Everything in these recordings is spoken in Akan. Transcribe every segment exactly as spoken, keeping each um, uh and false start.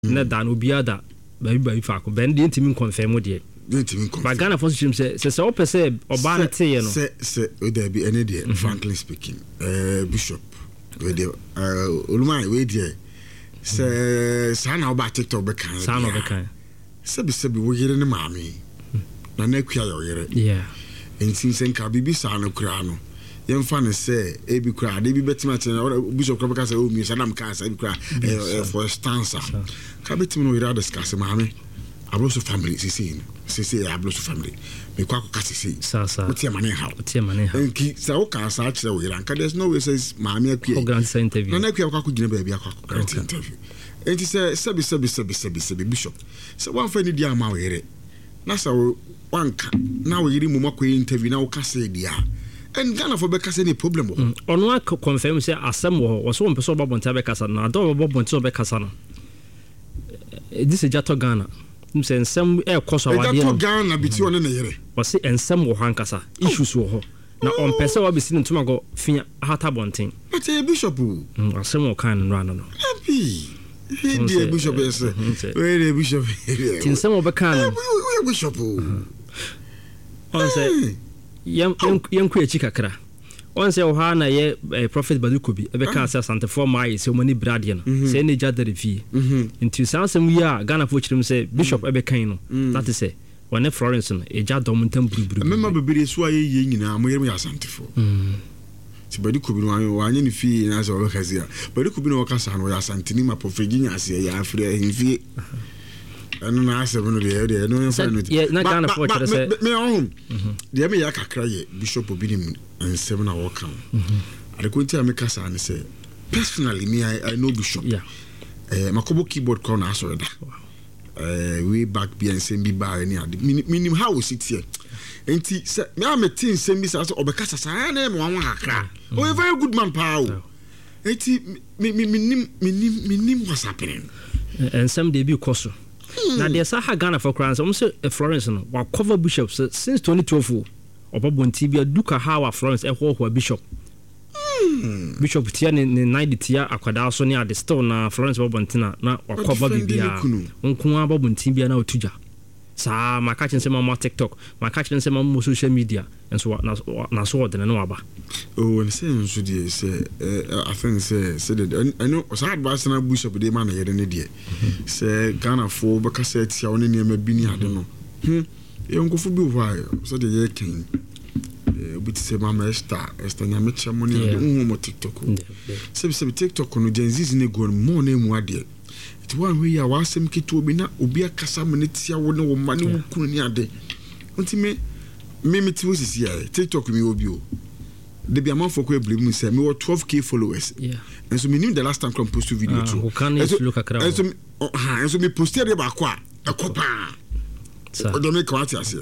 na da no bia da ba bi ba bi fa ko ben de ntimi confirm de ntimi confirm ba Ghana for stream say say o pese oba na te ye no say say o da bi ene de frankly speaking uh, Bishop we de oluma we de say sana oba TikTok be kan sana be kan sabi sabi wo yere ne maami na na kua yo yere yeah entin senka bibi sa no kura no yemfa ne se e bi kura de bi betima te na Bishop kura ka say o mi sana am ka say bi kura for stanza ka betima no yere discuss maami abroso family sisi sisi abroso family me kwa kwa sisi sa sa utie mane ha utie mane ha enki sa o ka sa kire wo yere anka there's no way says maami akua o grant interview na na kua kwa kwa gina ba bia kwa kwa grant interview enti se sabi sabi sabi sabi sabi Bishop se wan fa ni dia ma wo yere na sa wanka na wo yiri mu makọ interview na wo ka say dia en Ghana for be ka say ni problem wo ono a confirm say asem wo wo so won person babonta be kasa na do babonta be kasa no this is Jato Ghana say ensem e koso awade no Jato Ghana biti one na yere wo say ensem wo han kasa issues wo ho na on pese wa be sin ntuma go fia hata bonten but e Bishop asem wo kan no ano no abi he dey Bishop is where the Bishop tin ensem wo be kan Bishop on say yam yam ku echi kakra on say o ha na ye Prophet Badukobi e be kan say Santa for my say mani brade no say ne jada refi into sansem wi a Ghana for chirim say Bishop e be kan no that is say when Florence no e jada dom ntam buruburu memma bebere so aye ye nyina mo yere ya Santa for ti Badukobi no wanye ne fi na say o be kasia Badukobi no kasa no ya Santini ma Prophet ginya ase ya afre himfi anu na ase no de de no en fa no na Ghana for chere say me on de me ya kakra ye Bishop obinim ensem na work am ade konti amekasa ne say personally me I, I know Bishop yeah eh makobo keyboard corner aso da eh way back bi ensem bi ba ni ade minim how we sit here enti say me am tin ensem bi say obekasa sa na me wan akra o a very good man pa o enti me me minim minim minim what's happening ensem de bi koso na de sa ha Ghana for crowns almost Florence no wa cover Bishop since twenty twelve obabonti bia duka ha wa Florence e ho ho Bishop Bishop tia ne ninety tia akwada so ne ade still na Florence babonti na na wa cover bibia nko ababonti bia na otuja sa maka chen se ma TikTok maka chen se ma social media enso na na so odene no aba oh and say enso die say I think say say I know so advice na Bishop dey man yere ne die say Ghana for be ka say tia woni ne ma bi ni ade no hm e nkofo bi why so dey ye ken e bi say mama Esther Esther nya me che mo ne hu mo TikTok say say TikTok no Gen Z ne go mo na mu ade it one way ya wasem kitu obi na obi akasa mo ne tia wo ne wo ma ne wo kunu ni ade nti me me me ti wo sisi ya TikTok mi obi o de bi amafo ko eblim mu say me wo twelve k followers yeah and so me knew the last time come post video too and so look akra and so and so me posted e ba ko a akopa o do me kwati ase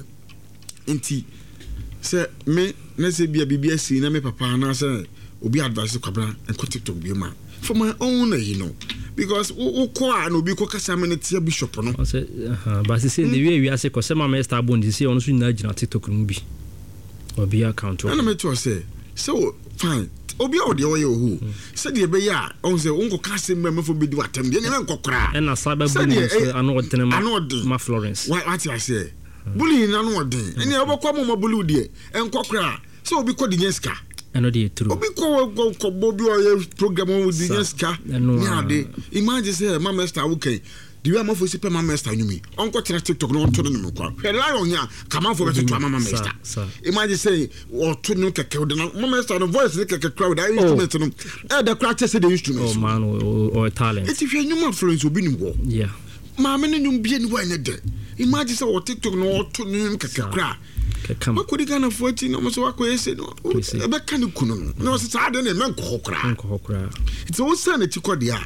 nti say me na say bia bibia si na me papa na say obi advice kwabra en ko TikTok bi ma for my own you know because o ko a no bi ko kasa me tia Bishop no o say aha ba say the way we ase ko say mama Esther bond say on so na gina TikTok no bi obi account na me to say so fine obi o de o ye o say de be ya on say on ko kasa me me fo bi di watam de ne me nkokora e na saba bully anu odene ma Florence what what I say bully na no odene ene obekwa mo bully de nkokora so obi ko di nyeska eno de true obi ko ko bobi o program o di nyeska ni ade imagine say mama Esther okay the way amafo sipe mama Esther nyumi onko tira TikTok no onto no me kwa he lion ya kama fo beto mama Esther imagine say o to no keke de mama Esther no voice ne keke crowd that instrument no e the crowd say the instrument oh man or talent it if you nyuma Florence obi ni wo yeah mama ne nyum bia ni wo ne de imagine say o TikTok no to no keke crowd kama ko di Ghana forty no so wako ese no e be kan kunu no no se sa de ne men ko hokra ko hokra it's all sana ti ko dia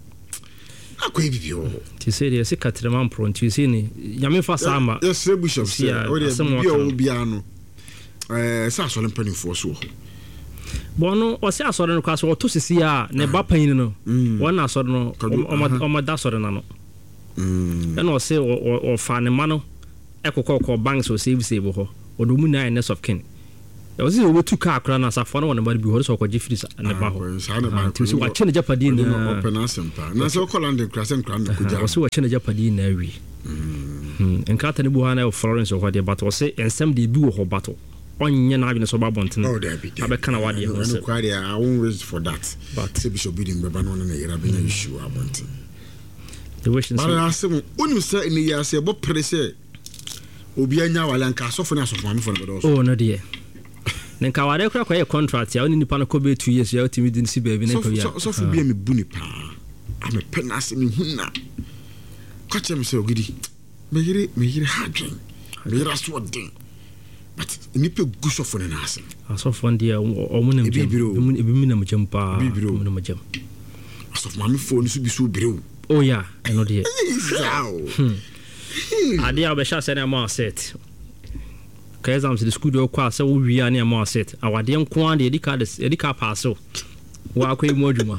akwa bibio ti se de se katrema mpro ti se ni nyame fa sama yes Bishop se o de bibio bia no eh sa so mpani fo so bono o se asore no kwa so to sisi a ne ba pan no wona asore no o ma da asore na no mm e no se o fa ne ma no ekokọ banks o save save ho odomu na ness of kin I was over two car crown as a phone on about before so called Jeffries and the Baho. So watching the Japanese open as simple. Now so call on the Crescent Crown. Was watching the Japanese every. And Carton Buhana of Florence or what the battle say, and some debut of battle. On your having a sober bonton. Oh, there be. I I won't wait for that. But Bishop bidding Babanon and a Rabin issue I want. The wishes. But I say, when you say in the year, say, what press Obianya Walanka, so for us of one for the oh, no, dear. Then Kawade crack a contract, you only need Panacobe two years, you didn't see baby. So for being a bunipa. I'm a penas in Huna. Catch him so giddy. Make it make it hard drink. Make it a sword thing. But nippy gush off on an ass. I saw one dear or woman be minimum jump. Minimum jump. As of mammy phone should be so blue. Oh, yeah, I know dear. I dear Besha said, I'm all set. Because I'm to the school class, so we are near more set. Our damn quantity, the car is a car parcel. Walk away, Mojuma.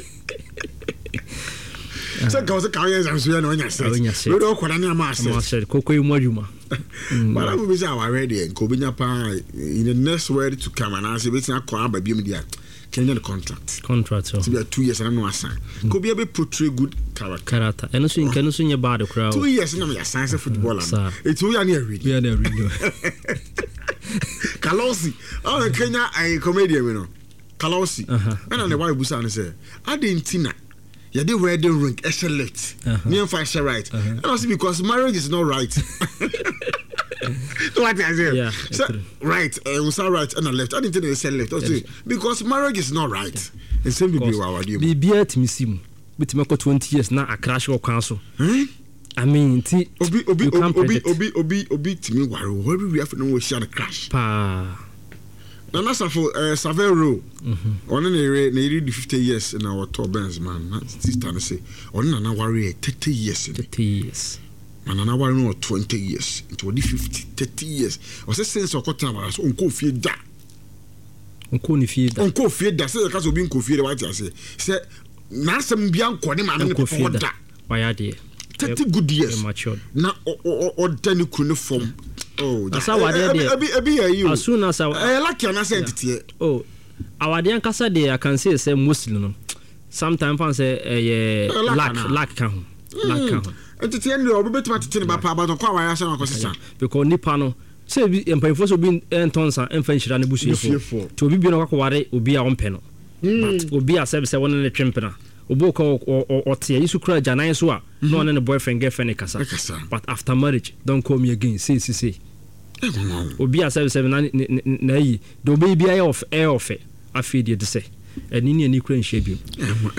So goes the carriers and so on your set. You don't quite any master said, Coco Mojuma. But I will be our ready and Cobinia Pie in the next word to come and answer it's not called by Bimedia. Kenyan contract. Contract, so. To be two years and no assign. Could be a bit portray good character. Character. And also, you can also your bad crowd. Two years and I'm a science of footballer. It's two years near reading. We are near reading. Kalosi. Oh, Kenya, a comedian, you know. Kalosi. And on the wife Busan say, I didn't Tina. You did wear the ring, excellent. Near fashion right. And also because marriage is not right. What I say? Yeah, so, right, I was all right and I left. I didn't think they said left. Yes. Because marriage is not right. And same be our dear. Be beer to me sim. But me twenty years now a crash or council. Hmm? I mean, T. Obi, Obi, Obi, Obi, Obi, Obi, to me, why we have no share a crash. Pa. Now, that's for uh, Savero. On an area, nearly fifty years in our top bands, man. This time I say, on an hour, thirty years. thirty years. And an hour no twenty years, twenty, fifty, thirty years. I was a sense of cotton was uncle feed that. Uncle feed Uncle feed that. Say the castle being confused. What I say, say, Nasam Bianco, the man who feed that. Why are they? thirty good years. Matured. Now, or ten cuneiform. Oh, that's how I did. As soon as I like an entity. Oh, our dear Casa de, I can say, say Muslim. Sometimes I say, a lack, lack count. Lack count. Entertain you, but to tell about about the car. I saw because Nipano say, and by force of being Antonsa and French and Bush to be no Ware will be our own penal. But will be a service one in the Chimpena. Oboko or Tia, you cry Janaiswa, no one and a boyfriend girlfriend Casa. But after marriage, don't call me again. See, see, see. Will be a service seven nay, do baby I off air of it. I feed you to say, and in any crane shape you.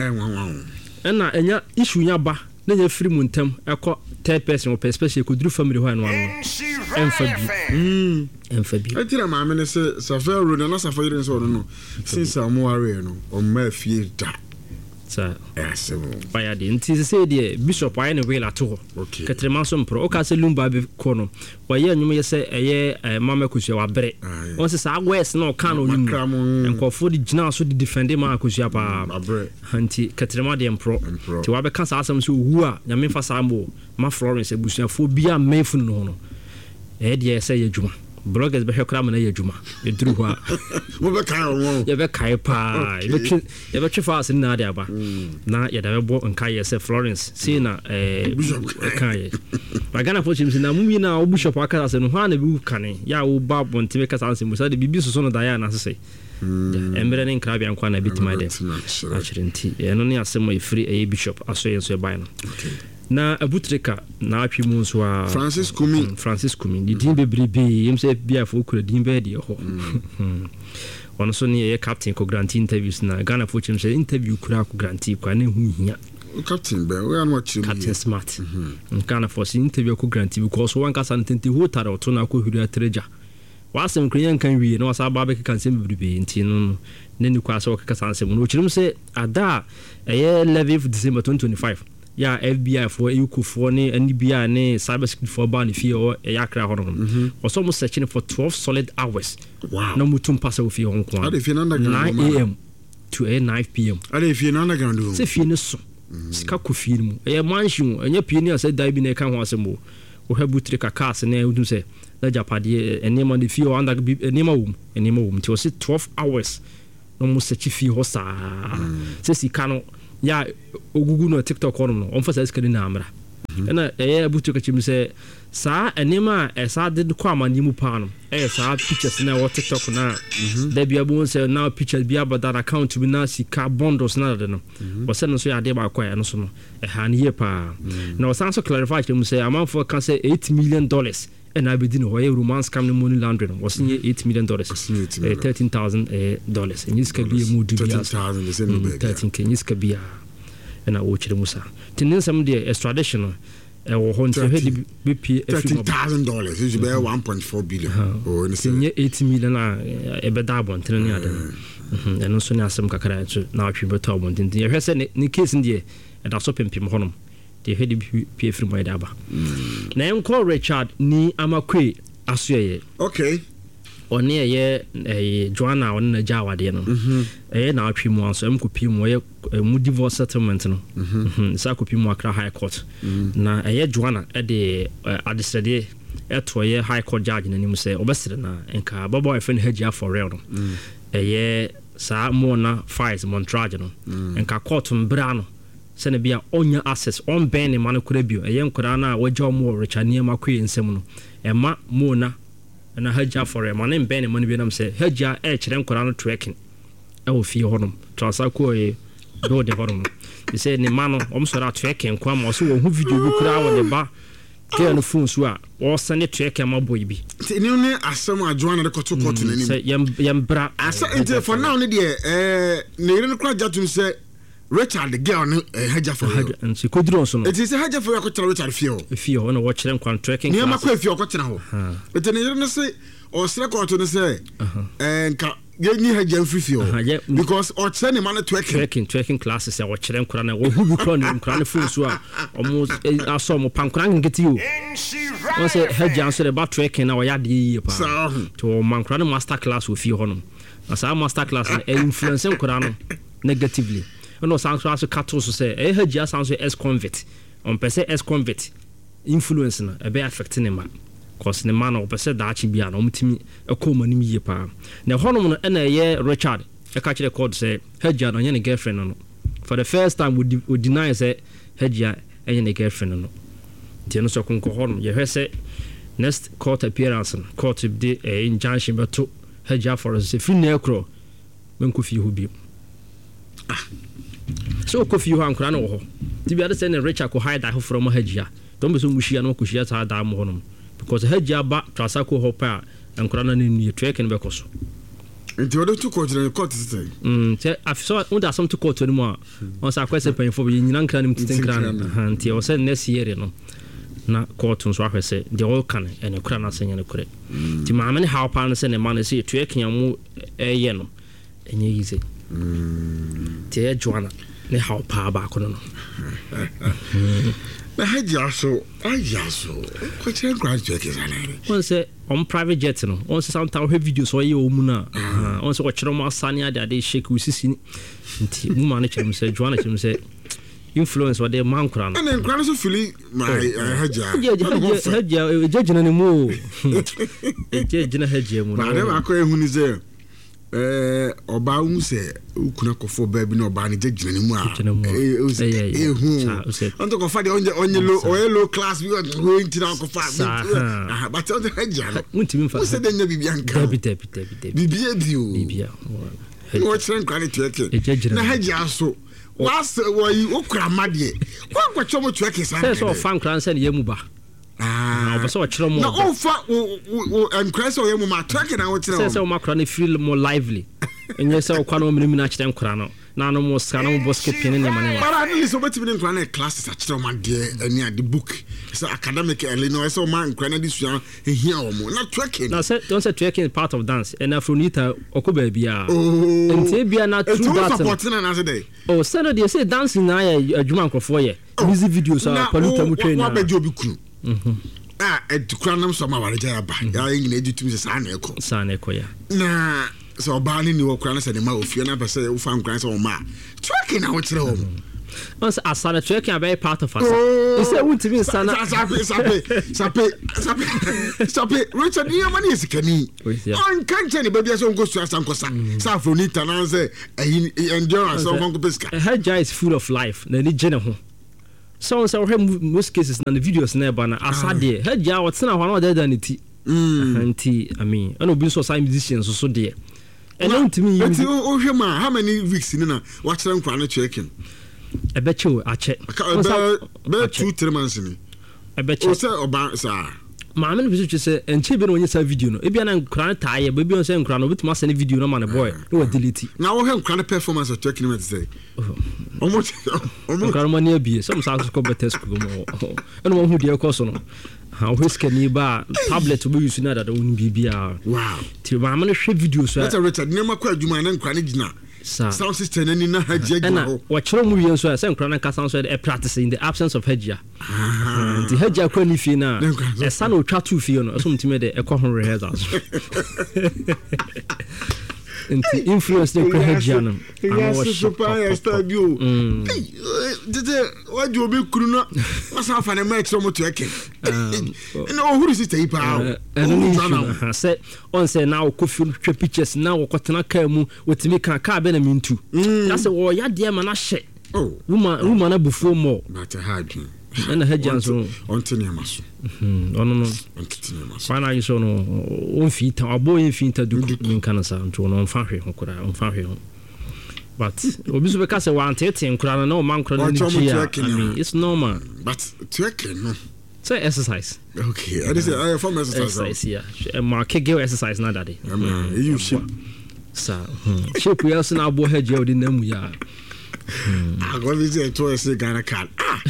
And now, and ya issue ya ba. Then you free muntem, I call third person or especially could do family one one. Amphibi. Amphibi. I tell my man, say, Safari Road and Safari so no. Since I'm more or my fear that. Sir, yes, by a didn't say, dear Bishop, I ain't away at all. Okay. Catremanson Pro, Casalumba Corno. Why, you may say a year, a mamma could show a bread. Once I west no canoe and call for the general so defend him, Marcus Yapa, Hunty, Catremadian Pro, to have a casasam who are Yamifa Sambo, my Florence, a bush for be a mayful no. Eddie, say a Juma. Bloggers be cram na yadwuma e duru ho a wo be kai wo ye be kai pa ye be twe ye be twe fast na dia ba na ye da be bo nka ye se Florence see na eh kai ba Ghana for chim na mumi na bishop aka se no ha na bi kane ya wo ba bo ntime ka sanse mu sa de bibi so so no da ya na se emre ne nkra bia nkwa na bitima de actually nti ye no ne asemo e free e bishop aso ye so e bai no na abutrika na atwi mu nso a Francis Kumi Francis Kumi di din bebrebe yem se bia fo kura din be de ho ono so ne ye captain ko grantee interviews na Ghana for chim se interview kura ko grantee kwa ne hu hia captain be we an watch captain smart Ghana for interview ko grantee because one ka san tenti ho tare oto na ko huru atreja wasem krenyan kan wi na wasa ba be kan sem bebrebe nti no ne ni kwa so ka san sem no chirim se ada eye eleventh of December twenty twenty-five ya F B I for U K for ne N B I ne cyber security for ban fi o ya kra ho no also mo searching for twelve solid hours. Wow. No mutum pass o fi ho ko nine a m to nine p m ade fi na underground do se fi ne so sika ko fi mu e mansion enya pie ne ase dai bi ne ka ho asemo o habutre ka cars ne udum se na japade enema de fie o anda enema wom enema wom ti o se twelve hours no mo search fie ho saa se sika no ya ogugu no TikTok on no on fa sa sika ni na amra na eh abutu ka chim se saa enema e saa de kwa amani mu pa no eh saa pictures na wo TikTok na da bia bo se na pictures bia bada account bi na sika bundles na de no wo se no so ya de ba kwa no so no e ha ne pa na wo san so clarify chim se amanfo kan say eight million dollars and I begin to hear romance scam money laundering was near eight million dollars, thirteen thousand dollars. And this could be a mood to be thirteen K. This could be a and I watch the Musa. Then some day extradition or thirteen thousand dollars. It's about one point four billion. Oh, eighty million a bedabon, telling you. And also now some kakara now she better one. In the case in the and that's open Pim Honum. The head P F my daba. Now call Richard ni amakwe asye. Okay. Or near ye a Joanna on a Jawa deno. Eh na twi mo so em kopi mo ye mu divorce settlement no. Mhm. Sa kopi mo akra high court. Na eh Joanna e de adisede e to ye high court judge na nim say obesere na enka babo e fen hajia for real no. Eh sa mo na files montrage no. Enka court mbra no. Sene bia onya access on ben ne mano kura bio eye nkura na wagya mo Richard Niema kwe nsem no e ma mo na na hagya for e ma ne ben ne mano bi nam se hagya e kire nkura no trekking e wo fie honom transa ko e do de honom e se ne mano om so ra trekking kwa ma so wo hu video bi kura wo de ba ke no phone so a wo sane trekking ma boy bi ni ne asem adwana de koto court na ni se yem yem bra asa inte for now ne de eh ne yire no kura jatum se Richard the girl no haja for and she could do so. It is a haja for your coach Richard feel. If you want to watch them contracting. Near my if you're coaching ho. But then you say or streko to say and get me haja free feel. Because or send man to trekking trekking classes I watch them kran who who kran kran full so almost I saw mo pan kran get you. Once haja answer about trekking na ya di pa. To man kran master class with you honum. As our master class influence kran negatively. No sounds also cattle so say eh hajia sounds as convert on per se as convert influence na e be affecting him cause the man on per se da chi bia na omtimi e ko mani mi pa na honom no na ye Richard e ka kire code say hajia no nye girlfriend no for the first time we, de- we deny say hajia e nye girlfriend no tie no so kon ko honom ye hwese next court appearance court de e injunction beto hajia for us free na ekro menko fi hu bi so kofi ho ankura no ho ti bi ade say ne Richard ko hide that from hajia don be so mushia no ko shia ta da mo honom because hajia ba trasa ko ho pa ankura na ni trek ne be koso nti odo to court ne court say mm te afso unda some to court ni mo on sa kwese pen fo bi nyina nkra ni mtitin kra na nti o say next year no na court nso ahwese de all kan ene kura na senya ne kure ti ma me ne how pa no say ne ma ne say trek yamu eye no enye yize mm te Joanna ne how pa ba ko no na hajia so hajia so ko chen graduate kesana on say on private jet no on say sometimes we videos so ye o mu na on say ko kire mo asane ade ade shake usisi nti mu ma no kire say Joanna kire say influence what the man kra no and then kra so feel my hajia hajia hajia na ne mu hajia na hajia mu na na ko ehunu say eh oba hu se ukuna kofo ba bi na oba ne jegina ne mu a eh eh hu onto ko fa de onye onye low oil low class bi go into na kofa ah but on the hajia no muntimi fa se de nya bibia nka bibia bibia bibia bio bibia o chen kwani tweke na hajia so was why okura made kwa kwa chomo tweke san se so fan kran se ne yemu ba ah obo so kire mo na o fa o encrase o yemu ma tweke na wo kire se se o makra ne feel more lively enye se o kwa no mini na kire nkra no na no mo ska no mo bosket pin ne ma ne para ni so betimi ne nkra na classes a kire ma de ani ade book so academic early no so man nkra na disua ehia o mo na tweke na se don't say tweke is part of dance and afronita okoba bia enti bia na true that supporting na say dey oh say no dey say dancing na adwuma nkofo ye music videos a paluta mu train na na ba obi kunu mhm ah edukura nam so ma ware ja ba ya yin na edutumi se sa na eko sa na eko ya na so ba ni ni wo kura na se de ma ofie na ba se wo fa nkran se wo ma tweke na wo kire wo once asana twerking are very part of us he say won't be sana sape sape sape sape Richard ni amani esikani on kanche ni baby so nko su asankosa sa for ni tanan say endurance so nko pesika her guy is full of life na ni gene ho so so we most cases na the videos na ba na asade her guy what na ho na dey than it anti I mean and obi so some musicians so so there and don't to me but o hwe ma how many weeks ni na wa kire nkwa na checking e be chew a check be two three months ni e be check o say oba sa ma me no bisu say enche be no onye sa video no e bia na nkra na taaye be bia say nkra no bituma send video no ma na boy no delete na wo hwe nkra na performance of checking me say almost almost nkra no na abie some sa so ko better school mo e no hu de course no how whisker ni ba tablet we use na that on bibia wow ti ma me no hwe video so that's a Richard nema kwa adwuma na nkra na gina sound system na ni na hagia gina ho wa chiro mu wie so say nkra na ka sound so e practice in the absence of hagia the hagia kwa ni fi na e sa na otwa tu fi no so mtime de e ko ho rehearsals inti influence the hagia no I was super stadio dede wadu obi kuru no wasa fa na match no to eke no ohuru sister ipa eno say on say now ko fi twa pictures na wo kotena ka mu wotimi kan ka be na mintu that's wo ya de ma na hye oh woman woman na bufuo mo but hard and hagia so on tene maso mhm ono no on tene maso fana yi so no on fi ta abo yin fi ta du min kana sa nto no on fa hwe ho kura on fa hwe ho but obi so be ka say wan tete nkura na o man nkura na ni I mean it's normal but twerking no say exercise okay I say I form exercise exercise yeah ma kegel exercise na daddy I mean you shape sa shape we also na abo hagia odi na mu ya ah go visit to say Ghana card ah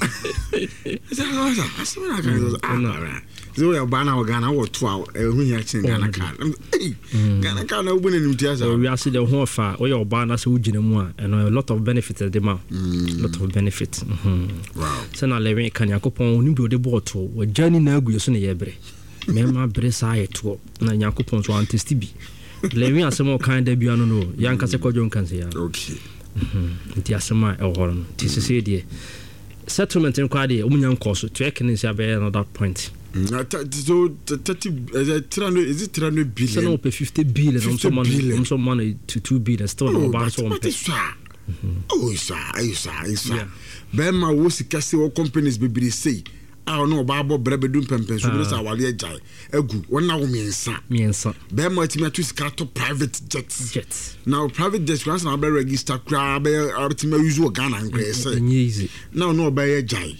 is that what I say na Ghana so we bana o Ghana wo to a hu ya chen Ghana card Ghana card na ubune nim tiasa we are see the ho fa we your bana so ugina mu a and a lot of benefits the ma lot of benefits wow so na lewe kan yakopon oni bi o de bot o jani na agu so na yebre mema bre sa yeto na yakopon so antesti bi lewe asemo kan da bia no no yanka se kodjon kan se ya okay nti asema e ho no ti se de settlement in kwade omunya nkoso to ekene sia be another point so thirty is it three hundred billion so no pay fifty billion on some money on some money to two billion still no ba so on pay oh isa isa isa be ma wo sika se wo companies bebiri sei ah no ba bo brebe dum pempen so be sa wale ajai agu wona wo miensa miensa be ma timi atu sika to private jets jets now private jets once na be register kra be artima use wo Ghana ngre say easy now no ba ajai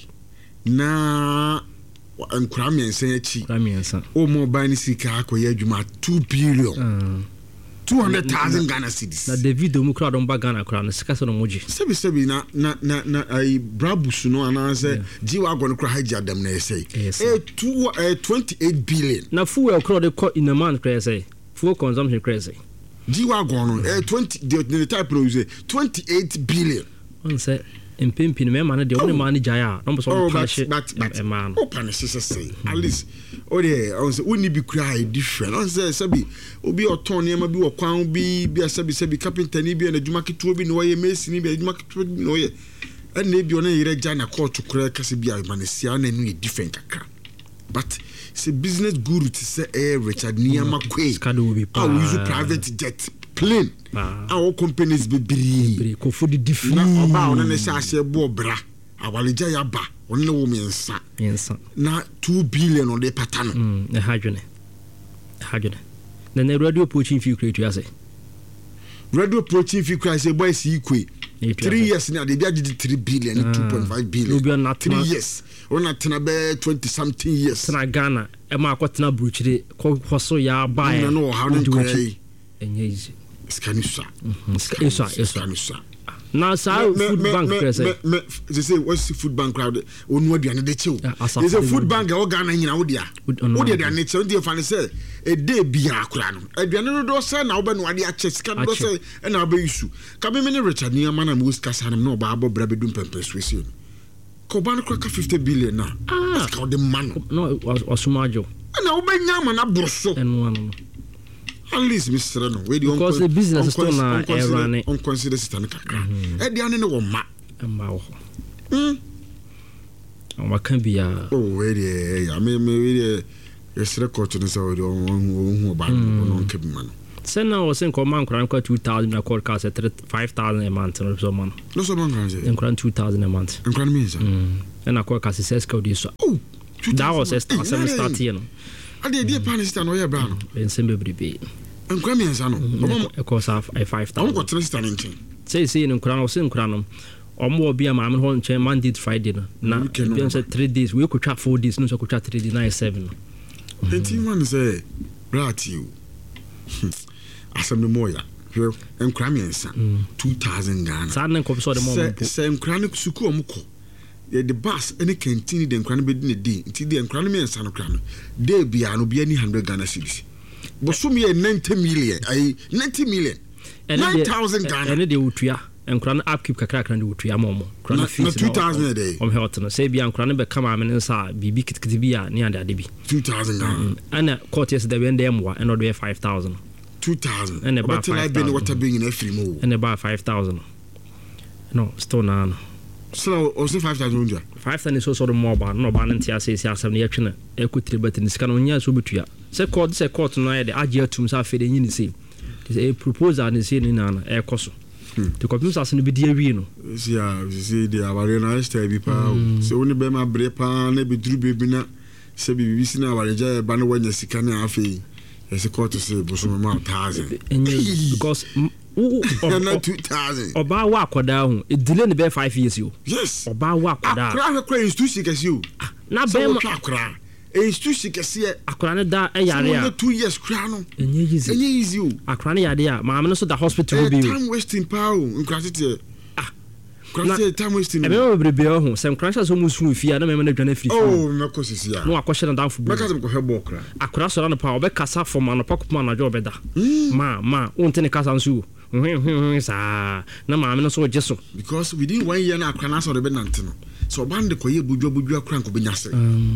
na nkura miensa yachi nkura miensa o mo ba ni sika akoye adwuma two billion two hundred thousand Ghana cedis na David mu kra don ba Ghana kra no sika so no moji sebi sebi na na na na ai brabus no ananse jiwa gon kra haji adam na say eh two eh twenty-eight billion na fuel kra de ko in a man kra say fuel consumption kra say jiwa gon no eh twenty the type produce twenty-eight billion on say impimpi me man de one man jaya no so punish e man o punish say at least o de on say uni bi cry different on say sabi obi oton ne ma bi okwan bi bi sabi sabi carpenter ni bi na djuma keto bi no ye mesi ni bi djuma keto bi no ye en na bi on yire ja na court kura kase bi amanesia na nu different kakra but say business guru to say eh Richard Niama Kwe ah we use private jet plane our companies be bri ko for the different na oba on na sha sha bo bra awaleja ya ba on na wo mensa mensa na two billion on the pattern mm e hajune hajune na na radio poaching fee create you say radio poaching fee create say boy see Kwe three years na they be agidi three billion uh, two point five billion three years on atena be twenty something years na Ghana e ma akotena bruchire ko so ya ba na no how no kray enye easy scanisa isa isa na sa food bank say they say what's the food bank crowd onu aduane de chew they say food bank e o Ghana nyina wo dia wo dia aduane chew dey fan say e dey bia akura no aduane no do say na wo be no ade ache sika do say e na be issue ka me me Richard Niama na mo sika sanam na oba abo bra be dum pempeswesi ko ban ko ka fifty billion na ka de man no osumajo na wo be nyama na broso eno ano at least Mister No, we because the business is still na run on consider sister kakra e dia ne wo ma mba wo mm o can be a oh where I mean maybe yes record no so hu oba no no kebi man say now was in command kran kwa two thousand na call cast at five thousand a month no so man no so man kran say kran two thousand a month kran me say mm and na call cast six ka dey so oh that was a start seven start here no ade dey pan sister no ye bra no en sembe bribe kran me say no e cost of five thousand am go three sister nchen say say in kran o say kran no omo obi am am ho nchen Monday to Friday no na bi say three days we could try four days no so could try three days nine seven enti man say brat you asem no moya hwe enkra miensa two thousand Ghana sa na nko so de mo se se enkra no suku omko ye the bus any canteen de enkra no be di di nti de enkra no miensa no kra no de bia no bia ni one hundred Ghana cedis bosom ye ninety million ai ninety million nine thousand Ghana ene de utua enkra no upkeep kakra kakra de utua momo kra no fees two thousand a day om health no say bia enkra no be kama me nsa bibi kitkiti bia ni ade ade bi two thousand Ghana ana court yes de wende emwa eno do five thousand two thousand and about five thousand water being in every mo and about five thousand no still na so also five thousand five thousand is also more ba no ba ntia say say asem na yetwe na ekutire bet ni sika no nya so betua say court say court no ya de age atum sa fe de nyi ni say a proposal ni say ni na na e koso the computer as no be dia wi no see ah see the aware na stay bi pa so woni be ma bre pa na be duru be bi na say bi bi si na aware ja ba no wanya sika na afi yes court say bosom ma one thousand because na two thousand oba wa akoda hu e delay ni be five years yo yes oba wa akoda akra akra institution kasi yo na be ma akra institution kasi akra ne da e yare a two years kra no enye easy enye easy yo akra ne yare a ma me so da hospital bi time wasting power nkra tete ah kra time wasting e be ma brebe ho sem kra so mu sunu fi na me na dwane free oh me ko sisi ya no akoshe na danfo me ka sem ko hebo kra akra so na pa obe kasa for ma no pakop ma na jo beda ma ma unte ne kasa nsu sa na ma me no so jeso because within one year na akra na so de be nante no so bande ko ye budwa budwa kra nko be nyase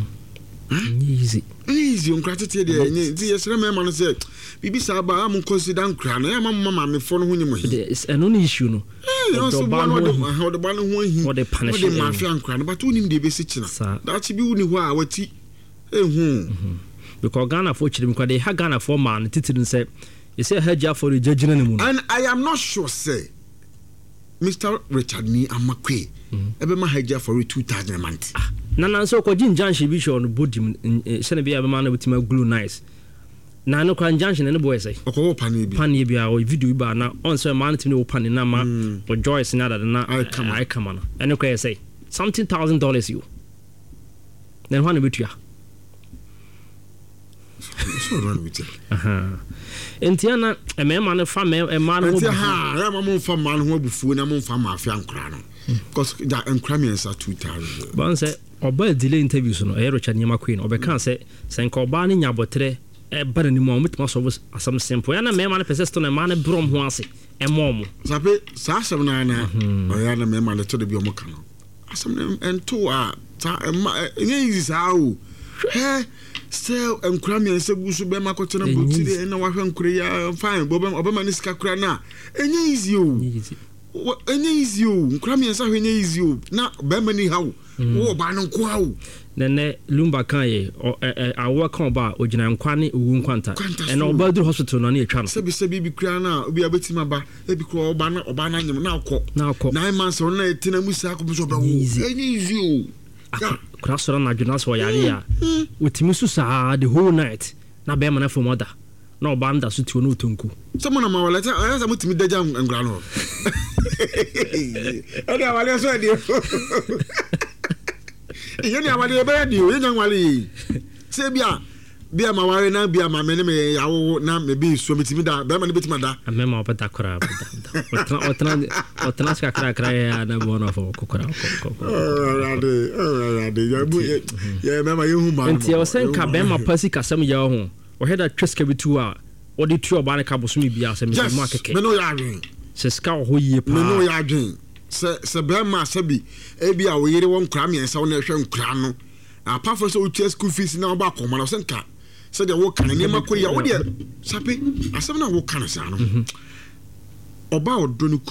easy easy on kratete de enye ti yesere me ma no se bibi sa ba am consider nkra na ya ma ma me fo no ho nyemo he is an issue no so ban ho de ban ho hi what the punishment de ma fi nkra na but unim de be se china that bi uni ho a wati ehun because Ghana for chirim kwa de ha Ghana for man titirin say you say haja for the judge na mu and I am not sure say Mister Richard ni amakwe ebe ma haja for two thousand a month na na so ko jinjan shi bi show no bodim sene bia be ma na betima glue nice na no kan junction ne boy say okwo pani bi pani bi a o video ba na on say man timi o pani na ma o Joyce na da na I come on ene ko say something thousand dollars you then one betua so run with it aha entiana e me ma no fa me e ma no ho ha ya ma mo fa ma no ho bufuo na mo fa ma afia nkra no because that nkra me say two thousand bon say oba delay interviews no e Richard Nyama Queen oba kan say sen ko ba ne nyabotre e bara ni mo omitma so asam simple ya na me ma no persist na ma ne brom ho ase e mom sabe sa asam na na o ya na me ma le to de bi o mo kan asam ento a ta enye easy sa o he sell nkura me nse gusu be ma kwotena botire na wa hwe nkure ya fine bobe obema ni sika kura na enye easy o enye easy o nkura me nse hwe enye easy o na be ma ni hawo wo ba no nko hawo nene lumba kan ye awo kan ba ogina nkwane owu nkwanta ena oba duru hospital no na etwa no sebi sebi bi kura na obi abetima ba ebi kura oba na oba na nyem na akọ na akọ nine months on na etina musa akọ so be wo enye easy o kura sora na juna so yare ya wotimi su sa the whole night na be ma na for mother na oba nda so ti no tonku someone na mawala ta aya sa mutimi daja ngura no ada wale so ade yeni awale be ade o yenya wale se bia bia ma ware na bia ma me ne me yawo na me bi so mitimi da be ma ne betima da me ma opeta kora otna otna otna ska kra kra ya na bona fo kokora kokora ade ade ya bu ya me ma yehu ma nti o sen ka be ma pasi kasam ya ho o heda twiska bitu a o di tu oba ne ka boso mi bia se me ma keke me no ya adwen se ska ho yie pa me no ya adwen se se be ma sabi e bia o yire won kra me ensa won na hwe nkra no apart from so o tia school fees na oba ko ma no sen ka se de wo kan ne makọ ya wo de sape asem na wo kan sa no oba odo ne kunu no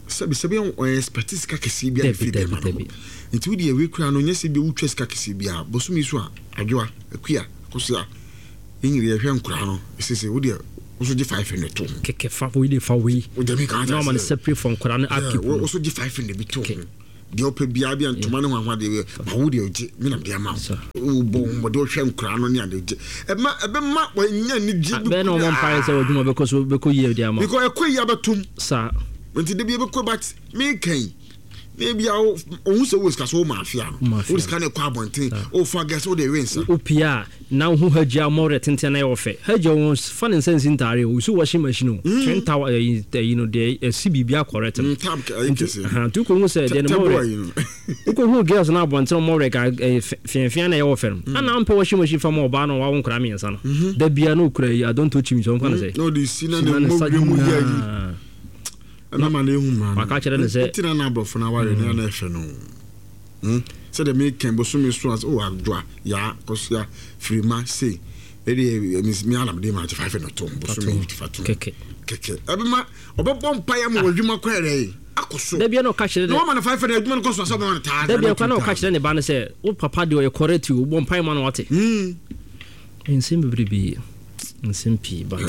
sabi sabi on expertise ka kesi bia fi be ma no nti wodi e we kura no nyese bi wutwa ska kesi bia bosumi so a adwoa akua kosia enyiri ehwe nkura no sese wodi also di five hundred to keke fa we dey fa we no man separate from nkura no akeep also di five hundred bi to de opa bia bia ntoma ne hwanhwa de ma wodi oje me na de ama wo bom bo de hwe nkura no ne ade e ma e be ma wanya ni gi be no mo mpare se woduma be ko so be ko yie de ama because ekwe ya betum sa nti de bi be ko but me kan maybe o o se wo ska so ma afia no wo ska ne kwa abonten o fa gas wo de wensa o pia na hu hagia more tenten na yofe hagia won fan and sense intare o so washing machine ten tower you know the C B B correct tab ha tu ko hu se de no more ko hu girls na abonten more ka fian na yofe no ana ampe washing machine fa mo ba no wa won kra me nsa no da bia no kra I don't touch him so kan say no the sina ne mo bi mu ya na ma na ehu ma maka kire ne se tina na abrofo na ware ne na efe no hm se de me ken bosumi so as o adwa ya kosia frima say e de mi alam de ma five hundred to bosumi fifty keke keke abema obebom paya mo wadwuma kwere akoso da bia no ka kire no ma na five hundred adwuma no koso asaba na taa da bia kwa no ka kire ne ba ne se o papa de o ye correct o bom paya ma no wate hm ensim bebribi simple but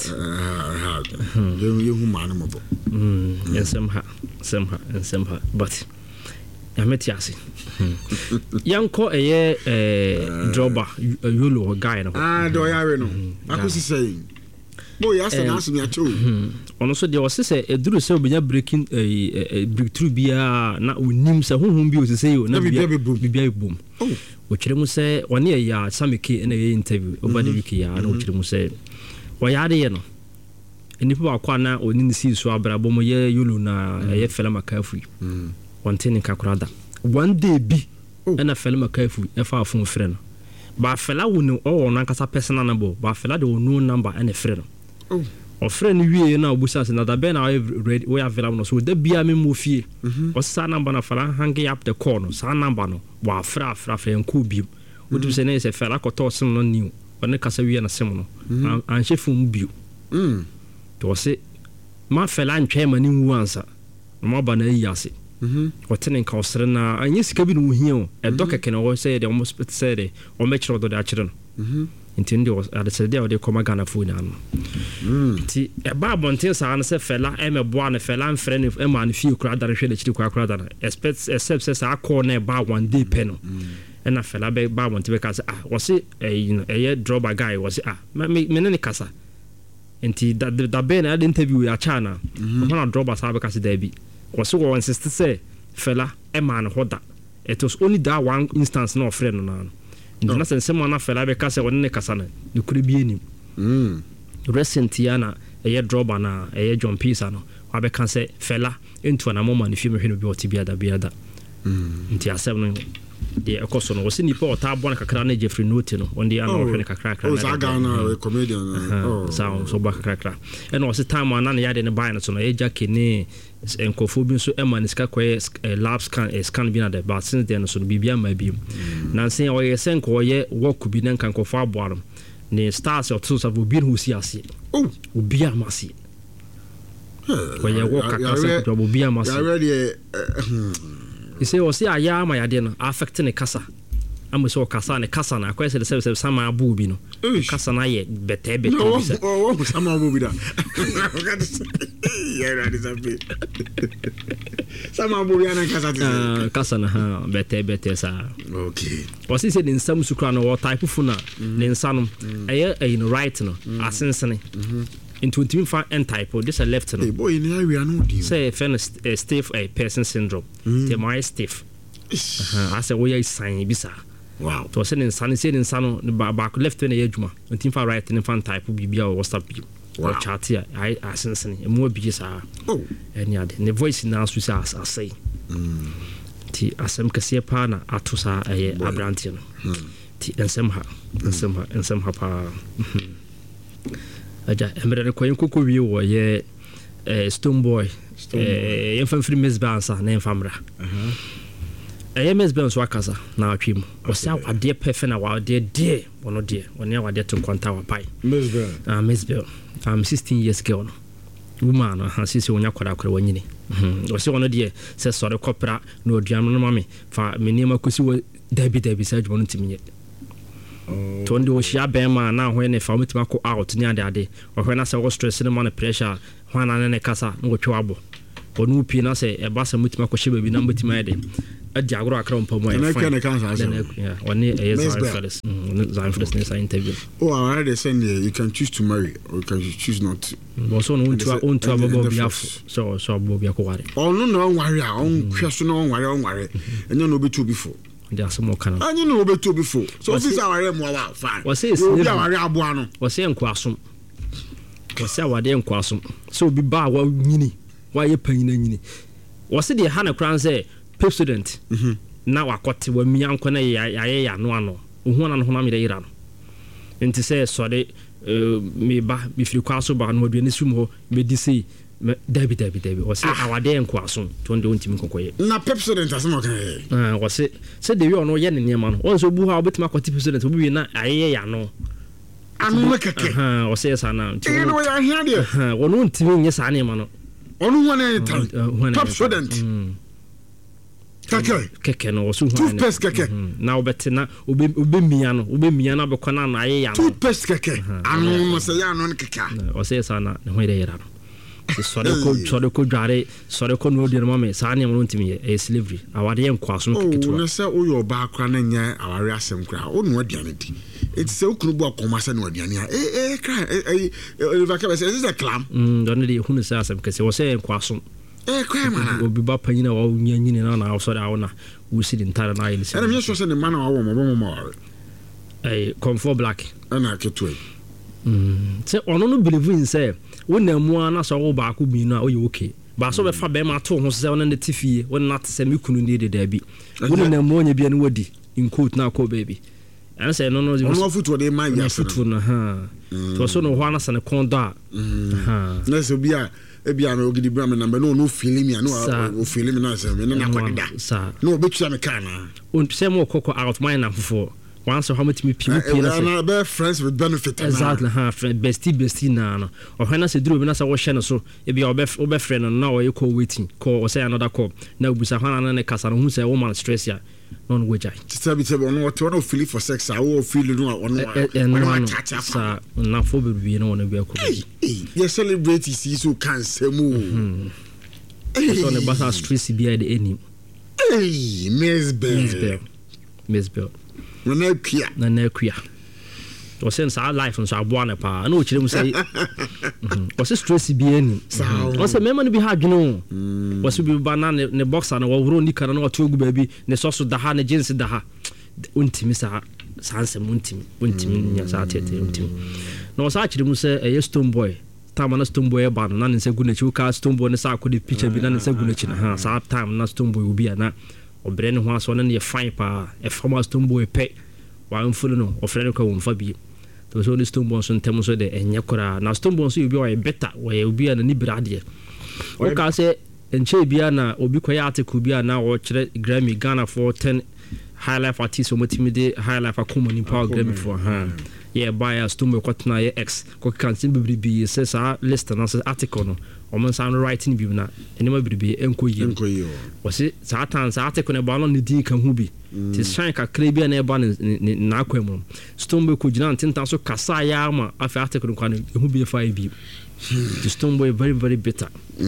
you you man mo bo mm yes somehow somehow and somehow but ya metiase yanko eye eh droba yolo guy no ah do ya we no akosi say bo ya se na aso mi acho ono so de o se se eduru se obenya breaking breakthrough bia na onim se honhom bi o se se yo na bia bia bom oh o kire mu se one ya samike na ye interview over the week ya na o kire mu se wayade ye no enipa ba kwa na oni ni si so abrabo mo ye yulu na ye fela makafu mm wonte ni kakurada one day bi na fela makafu e fa afun frɛ no ba fela wonu o na nkasa personal number ba fela de wonu number ene frɛ no oh o frɛ no wie na obusa se na da be na we available no so da bia me mo fie o sa number na fela hang up the call no sa number no wa fra fra fra enko bi wodu se na se fela koto sim no new one kasa wie na sim no an chefu mu bio mm to se ma fela ntwe mani wu ansa no ba na yase mhm wotene nka osre na anye sika bi no hia o e dokeke na wo se de almost say de o mechro do de akire no mhm intindi o ade se de o de koma Ghana fu na no mm ti e ba bonten sa na se fela e me boa na fela mfre ne e ma na fie kura dare hwe de chiri kura kura dare expect except se sa call na ba one day pe no e na fela be ba bonten be ka se ah wo se e ye drop guy wo se ah me me ne kasa enti da da be na interview ya chana ona drop asa be ka se da bi was so insist say fella e man hoda it was only that one instance no friend no na no na sense man na fella be ka se woni ne kasa na ne kure bi enim mm recent ya na e ye drop na e ye John Pisa no wa be kan se fella into na mama ne fi me hwe no bi oti biada biada mm nti asem no de ekoso no wosi nipa ota abo na kakra na Jeffrey Note no on the ana hwe ne kakra kakra oh sa Ghana comedian oh so so ba kakra kakra e no wosi time na na ya de ne buy no so no e jake ne enkofo bi so ema ne ska kwaye lab scan scan bi na de but since then so bibia ma bi na nsen o ye sen ko ye work bi na kan kofo aboarom ne stars of tools of bi hu si ase oh obi amasi ko ye work akasa ko obi amasi ya ready you say o si aya ma ya de no affect ne kasa am so kasa ne kasa na kwaye se se sama abu bi no kasa na ye bete bete bi se oh oh sama abu bi da ya ra disabe sama abu bi na kasa ti kasa na ha bete bete sa okay o si se din sam sukra no type fu na ne nsa no eye e no right no asensene into team fa and type this a left no hey boy in area no di say first uh, stiff a uh, person syndrome the my stiff uh I say we are sign bisa wow to say in san say in san back left na yadwuma team fa right in fan type bibia or WhatsApp bi or chat here I asensene e mo bi sa oh any other the voice now so say as say mm ti asem kase pa na atosa eh abrantie no ti ensem ha ensem ha ensem ha pa aja emre ko yinkoko wi wo ye eh Stone Boy eh yefam free Miss Bansa na enfamra aha eh Miss Bansa wakasa na atwim o se awade pefe na wade de wono de woni awade to kwanta wa pai Miss Ban ah Miss Ban I'm sixteen years girl no woman ha sisi wonya kwada kwada wanyini mhm o se wono de se sore kopra na oduan no mame fa menima kosi wo dabi dabi sa adwuma no timinye oh to ndi wo hia ben ma na ho ne fa mutima ko out ni ade ade o hwe na se wo stress ne man pressure ho na ne kasa no twa abo onu pi na se e ba se mutima ko hye baby na mutima ade adi agro akra mpa mo e fine na kan sa yeah oni e Zion Felix Zion Felix ne sa interview oh I already said you can choose to marry or you can choose not to bo so no untu untu abobo biafo so so abobo biako ware oh no no ware a on hweso no ware on ware enye no betu before ndi asemo kana enye no betu before so officer ware mo wa fine wo say obi ware abo ano wo say enko asom wo say wade enko asom so obi ba wa nyini wa ye panyina nyini wo say de ha na kran say pep student mhm na wakote wa mia nko na ya ya ya no ano ohu na no na me de yira no enti say so de me ba me firi kwaso ba no aduane sum ho me di sei dabi dabi dabi o se awade enko aso to nde ontimi kokoye na pep student asemo kan ah o se se de wi ono ye ne nema no o so bu ha obetima kwati pep student obi wi na ayeye ya no anu mekeke ah o se sa na ti no ya hia de ah wono ntimi nye sa nema no onu wana tan pep student keke keke no so hu ane toothpaste keke na obete na obe obe mia no obe mia na bekọ na na ayeye ya no toothpaste keke anu mo se ya no keke o se sa na ne ho ire yira no sore ko sore ko dware sore ko no de no mame sa ne mo ntimi e slavery awade en kwaso keketo o ne se o yo ba akra na nya aware asem kra o no aduane di eti se okunu bu akoma se no aduane a eh eh kra eh eh va ka se is a clam mm don de hunu se asem kese wo se en kwaso eh kra mana obi ba panyina wa nya nyini na na so da wona wo si din tare na ile se era me so se ne mana wa wo mo mo mo eh comfort black ana ketwe mm se ono no believe in say wona mu ana so wo ba ko bi no a o ye okay ba so be fa be ma to ho se wona ne tifie wona na te se me kunu ne de da bi wona na mu onya bi ne wadi in quote na ko baby and say no no ono futu de ma ya futu na ha to so no ho ana se ne kondo a ha na so bi a e bi a no gidi bra me na no no feeling me no o feeling me na se me na kwada sa no betua me kana on se mo kokko out mine na fofo once how much me people pay na say be friends with benefit exactly ha friend bestie bestie na no o hwana se duro bi na say wo hye no so e bi obe obe friend no na o ye call waiting call or say another call na obusa hwana na ne kasa no hu say woman stress ya non wejai tsabi tsabi ono what ono feel for sex I will feel no ono ono sa na fo be bi no ono bi akọ you celebrate see so can semu so ne basa stress bi ade eni eh Miss Bell Miss Bell na na kwia na na kwia o sense our life so abo na pa na o kire mu say o se stress bi eni o se mema no bi ha dwene o se bi ba na ne boxer na wo woro ni kana na o togu ba bi ne so so da ha ne jeans da ha untimi sa sanse untimi untimi nya sa tete untimi na o sa kire mu say e Stone Boy time na Stone Boy ba na ne se gu na chi ka Stone Boy ne sa akode picture bi na ne se gu na chi na ha sa time na Stone Boy obi na obre ne ho aso na ne fine pa e fama Stone Boy pe wa mfulu no o frɛ no ka wo mfa bi to so ne Stone Boy so ntem so de enye kora na Stone Boy so obi wa better wa obi na ni brade o ka se enche bia na obi koya article bia na wo kire Grammy Ghana for ten high life artists o motimi de high life common power Grammy for ha yeah buy a Stone Boy kwatna ye X ko kan sin bibribi se sa list na article no o man sound writing bi na enema bibribi enko yi enko yi o se sa tan sa article ne ba no ne din kan hu bi ti shine ka krebia na e ba ne na akwam Stone Boy ko gina ntintan so kasa ya ma afi article ko ne hu bi fa bi the Stone Boy very very bitter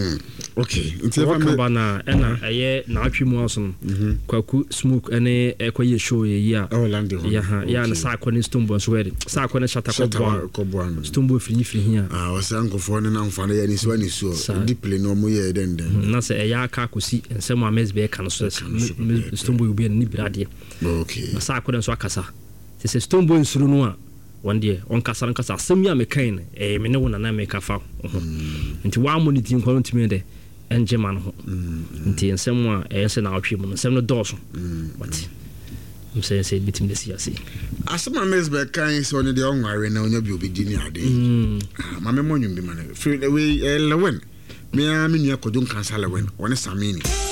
okay nti fa me bana ena eye na atwi mu aso kwaku smoke ene ekoye show ye ya ya ha ya na sa akone Stone Boy so wede sa akone shata ko bo Stone Boy firi firi hia ah o sa nkofo ne na mfa na ya ni so ani so deeply no mo ye den den na se eya aka kosi ensem amez be kan so Stone Boy obi ni brade okay sa akone so akasa se Stone Boy nsuru no a one day on kasa nkasa asem ya mekain eh me ne wona na meka fa nti wa mo ni tin ko ntimi de enje man ho nti ensem a eh se na atwe mu ensem no doso what I'm saying say bitim de siase asema mesbe kan so ne de onware na onya bi obedi ni ade ah ma me monwum bi man free away eleven me a me nua kodun kansa eleven one samini